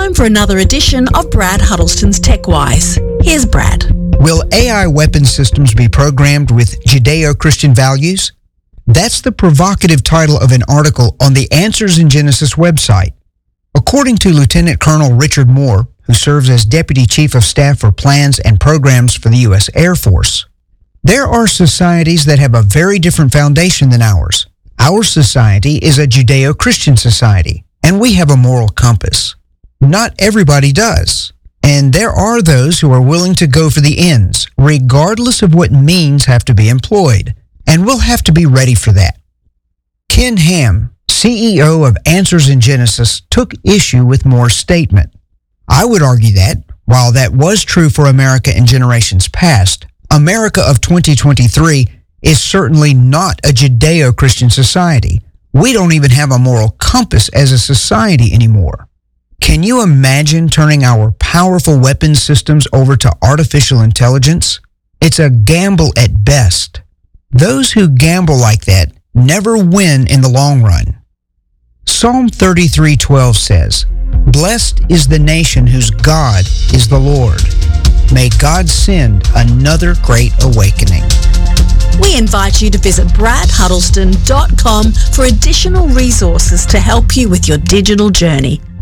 time for another edition of Brad Huddleston's TechWise. Here's Brad. Will AI weapon systems be programmed with Judeo-Christian values? That's the provocative title of an article on the Answers in Genesis website. According to Lieutenant Colonel Richard Moore, who serves as Deputy Chief of Staff for Plans and Programs for the U.S. Air Force, there are societies that have a very different foundation than ours. Our society is a Judeo-Christian society, and we have a moral compass. Not everybody does, and there are those who are willing to go for the ends, regardless of what means have to be employed, and we'll have to be ready for that. Ken Ham, CEO of Answers in Genesis, took issue with Moore's statement. I would argue that, while that was true for America in generations past, America of 2023 is certainly not a Judeo-Christian society. We don't even have a moral compass as a society anymore. Can you imagine turning our powerful weapons systems over to artificial intelligence? It's a gamble at best. Those who gamble like that never win in the long run. Psalm 33:12 says, "Blessed is the nation whose God is the Lord." May God send another great awakening. We invite you to visit bradhuddleston.com for additional resources to help you with your digital journey.